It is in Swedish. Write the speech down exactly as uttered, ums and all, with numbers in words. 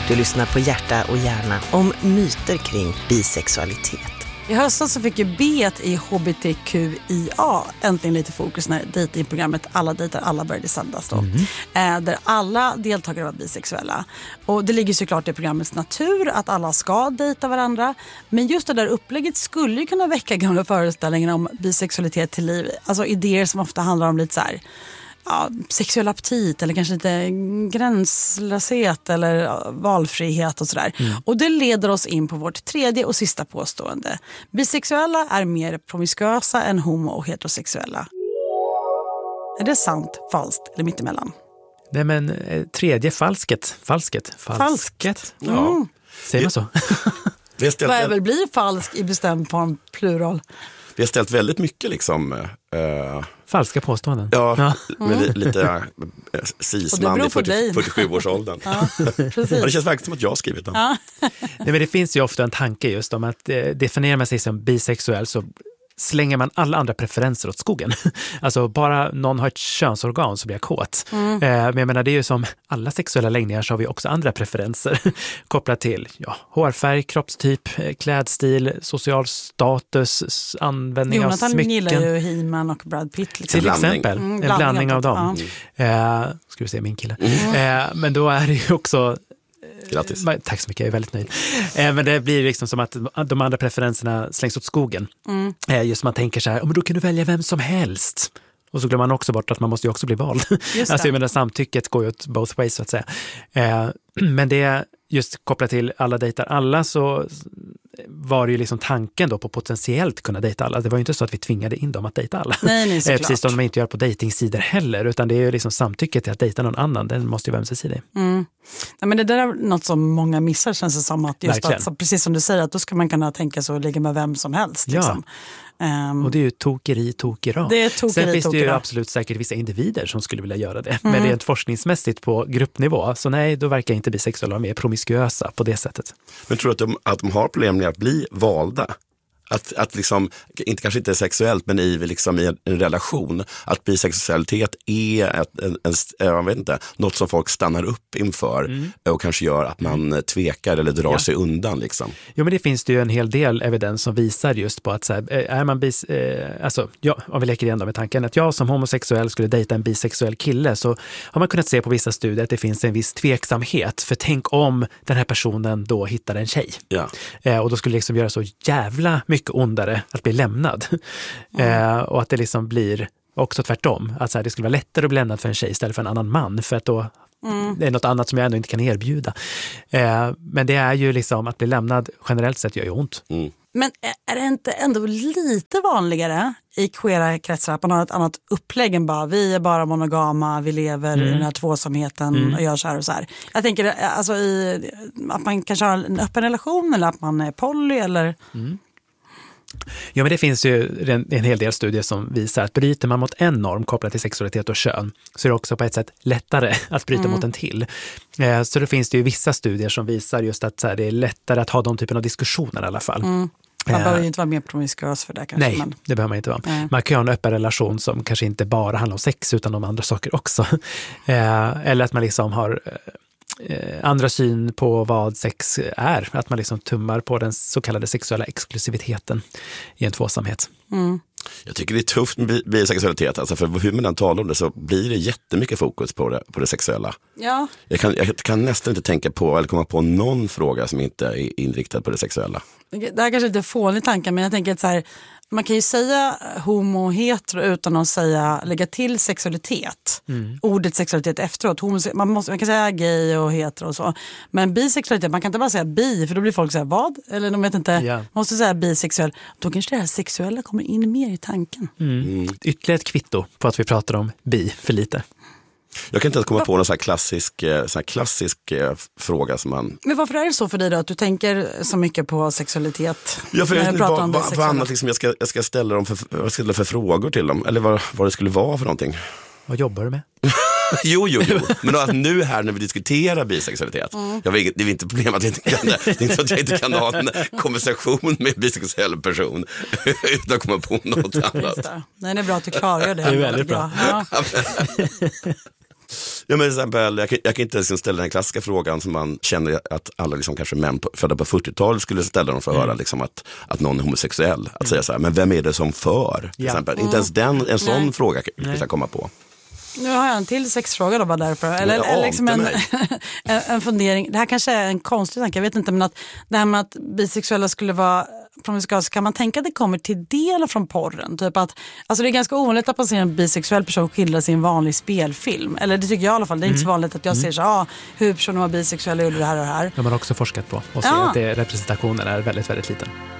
Du lyssnar på Hjärta och hjärna om myter kring bisexualitet. I höstas så fick ju B i H B T Q I A äntligen lite fokus när datingprogrammet Alla dejtar alla började sändas då. Mm. Eh, där alla deltagare var bisexuella. Och det ligger såklart i programmets natur att alla ska dejta varandra. Men just det där upplägget skulle ju kunna väcka gamla föreställningar om bisexualitet till liv. Alltså idéer som ofta handlar om lite så här... Ja, sexuell aptit eller kanske lite gränslöshet eller valfrihet och sådär. Mm. Och det leder oss in på vårt tredje och sista påstående. Bisexuella är mer promiskuösa än homo- och heterosexuella. Är det sant, falskt eller mittemellan? Nej, men eh, tredje falsket. Falsket. Falsket. Ja. Mm. Säger man så? Vad är väl blir falsk i bestämd form, plural? Vi har ställt väldigt mycket liksom... Uh, falska påståenden. Ja, ja. med mm. lite uh, cisman i fyrtiosju-årsåldern. Ja, det känns verkligen som att jag har skrivit dem. Ja. Nej, men det finns ju ofta en tanke just om att eh, definierar man sig som bisexuell så slänger man alla andra preferenser åt skogen. Alltså bara någon har ett könsorgan så blir jag kåt. Mm. Eh, men jag menar det är ju som alla sexuella läggningar så har vi också andra preferenser kopplat till ja, hårfärg, kroppstyp, klädstil, social status, användning Jonathan av smycken. Jonathan gillar ju He-Man och Brad Pitt. Liksom. Till exempel, mm, en blandning av dem. Ja. Eh, ska vi se min kille. Mm. Eh, men då är det ju också Grattis. Tack så mycket, jag är väldigt nöjd. Eh, men det blir liksom som att de andra preferenserna slängs åt skogen. Mm. Eh, just man tänker så här, oh, men då kan du välja vem som helst. Och så glömmer man också bort att man måste ju också bli vald. Alltså jag menar, samtycket går ju åt both ways så att säga. Eh, men det är just kopplat till alla dejtar alla så var det ju liksom tanken då på potentiellt kunna dejta alla. Det var ju inte så att vi tvingade in dem att dejta alla. Nej, nej, såklart. Precis som de inte gör på dejtingsidor heller, utan det är ju liksom samtycket till att dejta någon annan. Den måste ju vara ömsesidig. Mm. Nej, men det där är något som många missar, känns det som. Att just att, så, precis som du säger, att då ska man kunna tänka så och ligga med vem som helst. Liksom. Ja. Um, och det är ju tokeri, tokera. Det är tokeri, Sen finns tokera. det ju absolut säkert vissa individer som skulle vilja göra det. Mm. Men det är forskningsmässigt på gruppnivå. Så nej, då verkar inte bisexuella vara mer promiskuösa på det sättet. Men tror du att de, att de har problem med att bli valda? Att, att liksom, inte, kanske inte sexuellt, men i, liksom, i en, en relation, att bisexualitet är ett, en, en, jag vet inte, något som folk stannar upp inför mm. och kanske gör att man tvekar eller drar ja. sig undan. Liksom. Jo, men det finns det ju en hel del evidens som visar just på att så här, är man bis, eh, alltså, ja, om vi leker igen då med tanken att jag som homosexuell skulle dejta en bisexuell kille, så har man kunnat se på vissa studier att det finns en viss tveksamhet. För tänk om den här personen då hittar en tjej. Ja. Eh, och då skulle det liksom göra så jävla mycket mycket ondare att bli lämnad. Mm. Eh, och att det liksom blir också tvärtom. Att så här, det skulle vara lättare att bli lämnad för en tjej istället för en annan man. För att då mm. det är något annat som jag ändå inte kan erbjuda. Eh, men det är ju liksom att bli lämnad generellt sett gör ju ont. Mm. Men är det inte ändå lite vanligare i queera kretsar att man har ett annat upplägg än bara vi är bara monogama, vi lever mm. i den här tvåsamheten mm. och gör så här och så här. Jag tänker alltså i, att man kanske har en öppen relation eller att man är poly eller... Mm. Ja, men det finns ju en, en hel del studier som visar att bryter man mot en norm kopplat till sexualitet och kön så är det också på ett sätt lättare att bryta mm. mot en till. Eh, så det finns det ju vissa studier som visar just att så här, det är lättare att ha de typen av diskussioner i alla fall. Mm. Man behöver ju inte vara mer promiskuös för det kanske. Nej, men... det behöver man inte vara. Nej. Man kan ha en öppen relation som kanske inte bara handlar om sex utan om andra saker också. Eh, eller att man liksom har... Eh, andra syn på vad sex är. Att man liksom tummar på den så kallade sexuella exklusiviteten i en tvåsamhet. Mm. Jag tycker det är tufft med bisexualitet. Alltså för hur man än talar om det så blir det jättemycket fokus på det, på det sexuella. Ja. Jag kan, jag kan nästan inte tänka på eller komma på någon fråga som inte är inriktad på det sexuella. Det här kanske inte är fånig tanke, men jag tänker att så här, man kan ju säga homo och hetero utan att säga, lägga till sexualitet. Mm. Ordet sexualitet efteråt. Homose- man, måste, man kan säga gay och hetero och så. Men bisexualitet, man kan inte bara säga bi, för då blir folk så här, vad? Eller de vet inte, yeah. man måste säga bisexuell. Då kanske det här sexuella kommer in mer i tanken. Mm. Mm. Ytterligare ett kvitto på att vi pratar om bi för lite. Jag kan inte ens komma på någon så här klassisk, så här klassisk eh, fråga som man... Men varför är det så för dig då? Att du tänker så mycket på sexualitet? Ja, för jag vet inte vad, vad, vad annat liksom jag, ska, jag ska ställa dem för, jag ska ställa för frågor till dem. Eller vad, vad det skulle vara för någonting. Vad jobbar du med? jo, jo, jo. Men då, nu här när vi diskuterar bisexualitet. Mm. Jag vet, det är inte problem att jag inte kan det. Det är inte så att jag inte kan ha en konversation med en bisexuell person utan att komma på något annat. Det. Nej, det är bra att du klargör det. Det är väldigt bra. Ja. Ja, men till exempel, jag, kan, jag kan inte liksom ställa den klassiska frågan som man känner att alla liksom, kanske män på, födda på fyrtiotalet skulle ställa dem för att mm. höra liksom, att, att någon är homosexuell. Att mm. säga så här, men vem är det som för? Till ja. exempel. Mm. Inte ens den, en sån Nej. fråga kan jag komma på. Nu har jag en till sexfråga då bara därför. Eller, ja, eller liksom en, en, en fundering. Det här kanske är en konstig tanke, jag vet inte, men att det här med att bisexuella skulle vara promiskuösa, kan man tänka att det kommer till del från porren? Typ att, alltså det är ganska ovanligt att man ser en bisexuell person skildras i en vanlig spelfilm. Eller det tycker jag i alla fall. Det är mm. inte så vanligt att jag mm. ser så ah, hur personer var bisexuella gjorde det här och det här. De har också forskat på och ser ja. att det, representationen är väldigt, väldigt liten.